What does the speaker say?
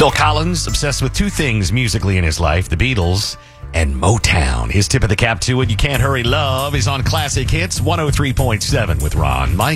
Phil Collins, obsessed with two things musically in his life, the Beatles and Motown. His tip of the cap to it, You Can't Hurry Love, is on Classic Hits 103.7 with Ron Mike.